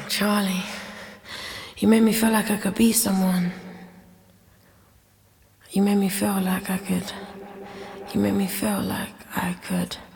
Charlie, you made me feel like I could be someone. You made me feel like I could. You made me feel like I could.